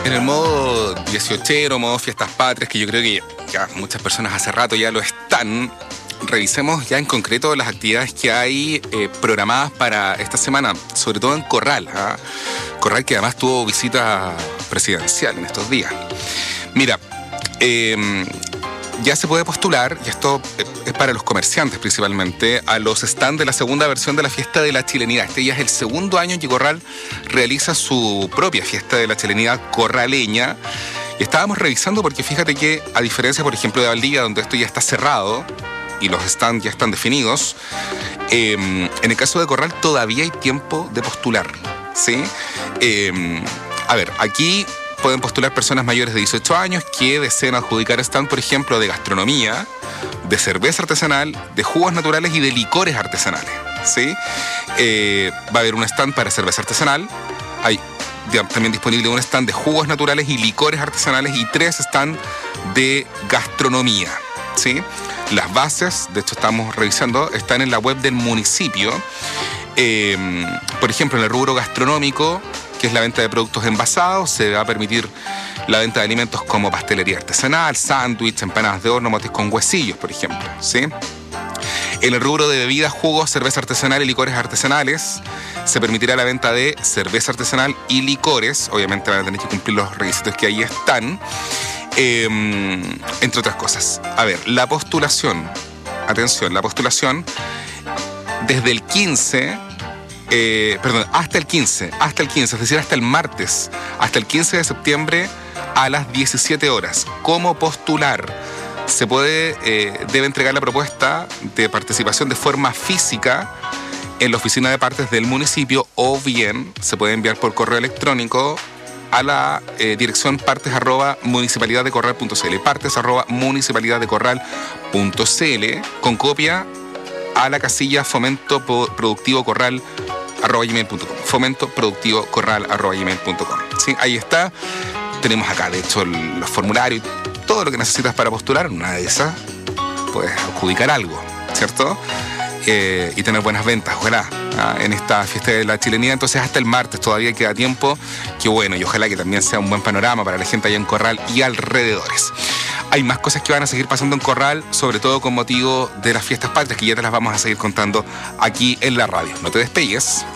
En el modo 18ero, modo fiestas patrias, que yo creo que ya muchas personas hace rato ya lo están, revisemos ya en concreto las actividades que hay programadas para esta semana, sobre todo en Corral. Corral, que además tuvo visita presidencial en estos días. Mira, ya se puede postular, y esto es para los comerciantes principalmente, a los stands de la segunda versión de la Fiesta de la Chilenidad. Este ya es el segundo año en que Corral realiza su propia Fiesta de la Chilenidad corraleña. Y estábamos revisando porque fíjate que, a diferencia, por ejemplo, de Valdivia, donde esto ya está cerrado y los stands ya están definidos, en el caso de Corral todavía hay tiempo de postular, ¿sí? A ver, aquí pueden postular personas mayores de 18 años que deseen adjudicar stand, por ejemplo, de gastronomía, de cerveza artesanal, de jugos naturales y de licores artesanales, ¿sí? Va a haber un stand para cerveza artesanal, hay también disponible un stand de jugos naturales y licores artesanales y 3 stands de gastronomía, ¿sí? Las bases, de hecho estamos revisando, están en la web del municipio. Por ejemplo, en el rubro gastronómico, que es la venta de productos envasados, se va a permitir la venta de alimentos como pastelería artesanal, sándwich, empanadas de horno, motes con huesillos, por ejemplo, ¿sí? En el rubro de bebidas, jugos, cerveza artesanal y licores artesanales, se permitirá la venta de cerveza artesanal y licores. Obviamente van a tener que cumplir los requisitos que ahí están, entre otras cosas. A ver, la postulación, atención, la postulación desde el 15... hasta el 15, es decir, hasta el martes, hasta el 15 de septiembre a las 17 horas. ¿Cómo postular? Se debe entregar la propuesta de participación de forma física en la oficina de partes del municipio, o bien se puede enviar por correo electrónico a la dirección partes@municipalidaddecorral.cl, partes@municipalidaddecorral.cl, con copia a la casilla Fomento Productivo Corral @gmail.com, ¿sí? Ahí está. Tenemos acá, de hecho, los formularios, todo lo que necesitas para postular. Una de esas puedes adjudicar algo, ¿cierto? Y tener buenas ventas, ojalá, en esta Fiesta de la Chilenidad. Entonces, hasta el martes todavía queda tiempo. Qué bueno, y ojalá que también sea un buen panorama para la gente allá en Corral y alrededores. Hay más cosas que van a seguir pasando en Corral, sobre todo con motivo de las fiestas patrias, que ya te las vamos a seguir contando aquí en la radio. No te despegues.